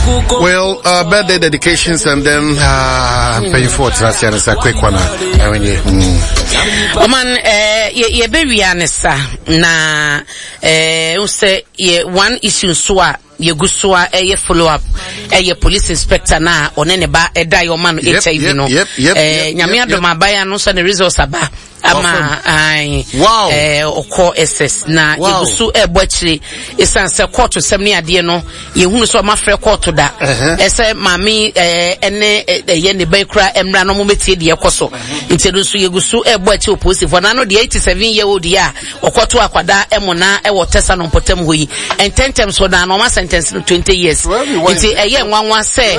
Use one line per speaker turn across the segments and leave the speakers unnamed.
Well, birthday dedications and then pay for trust and a quick one.
Oman ye be wianesa na say ye one issue so ye gusua ye follow up ye police inspector na onene ba eda yo man HIV no nyame adoma baya no so the results aba ama ai
wow
oko SS na ye gusu ebochiri esanse court semni ade no ye hunu so ma frɛ court da ese mami ene ye ne ba kura emra no mo betie de yekoso ntedo so ye gusu ebochi opposite for na no de 87-year-old ya okoto akwada emona ewo tesa no potem hoyi ententem so da no ma sentence 20 years nti eye nwanwa say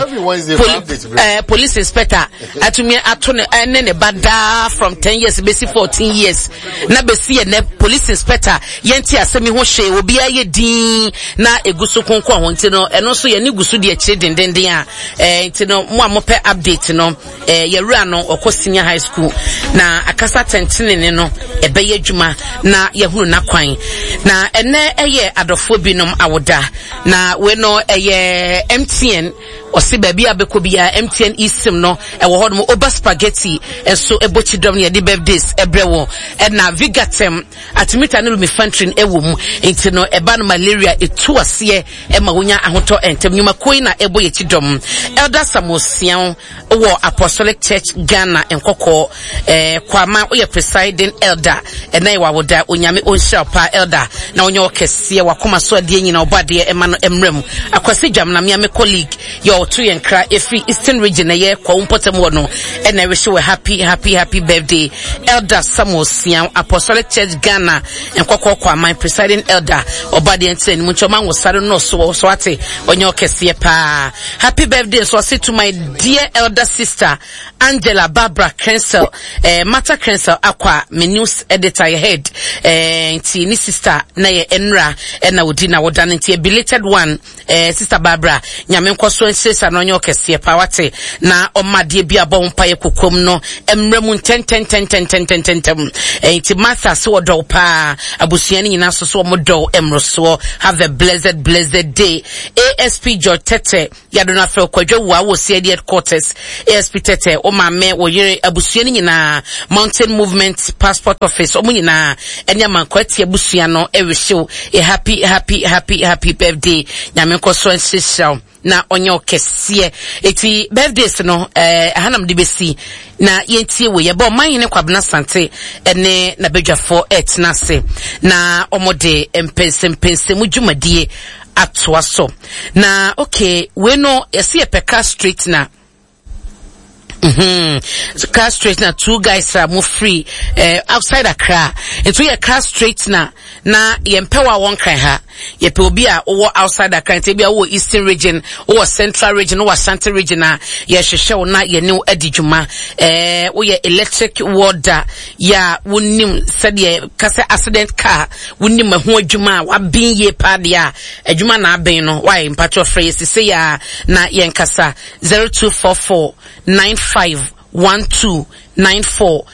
police inspector atumi atone ene ne bada from 10 years besi 14 years na besi ne police inspector yenti asemi ho hwe obi aye din na egusu konko ho nti no eno so ye ne gusu de akire dendenden a nti no mo amope update no ye wura no okọ senior high school na akasa tentene no ebeye dwuma na ye hunu na kwan na ene eye adofo binom awoda na we no eye MTN osi baby abekobia MTN isim no ewo hodom oba spaghetti enso ebochi dom ne de birthdays ebrewo na Vigatem atimita no lumifantrin ewo mu enti no eba no malaria etu ase ma wonya ahoto entem nyuma koi na ebo ye chidom Elder Samosian wo Apostolic Church Ghana enkoko kwama oye presiding elder na iwa woda onyame onhia pa elder na onye okese wakoma so ade nyina obade ema no emrem akwasi jam na me colleague yo to yenkra efi Eastern region ye kwa umpotem wono na wish you a happy birthday Elder Samosian Apostolic Church Ghana enkoko kwa my presiding elder obade enten muchoma wosare no so ate onye okese pa happy birthday so say to my dear elder sister Angela Barbara Crensel Mata Crensel akwa me news editor head nti ni sister na ye enra na odi na woda nti belated one sister Barbara nyame nkoso nsesa no onye okese pa wate na omade bi abon pa ye kokom no emremu ten nti master so do pa abusuani nyina so omodo emroso have a blessed day ASP George Tete yadona fe kwadwo wa wo see headquarters ASP Tete o mame wo yere abusuani nyina Mountain Movement Passport Office omo nyina enya mankwati abusua no ewehyew a happy birthday nyame nkoso nsesa na onye okese eti birthdays no ahanam de besi na yentie we yebo man ne kwabna sante ene na bedwafo etnase na omode empense mudwumadie atoa so na okay we no yesi epeka street na car straight na two guys are move free outside Accra into your car straight na yempewa won kan ha yepe obi a wo outside Accra nte bia wo Eastern region wo Central region wo Ashanti region na ye hwehwe na ye ne adidwuma wo ye electric water ya wonim said kase accident car wonim ho adwuma wa bin ye pa dia adwuma na aben no why mpatcho phrase say ya na yenkasa 0244951294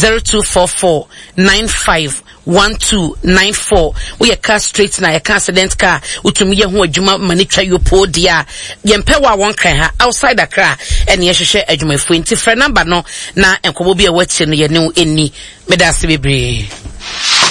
0244951294 we a car straight na a car accident car utumi ye ho adwuma manitwa yopo dia yempewa won kan ha outside Accra ene ye hwehwe adwuma fu nti frɛ number no na enkobo bi a wachi no ye ne eni medase bebre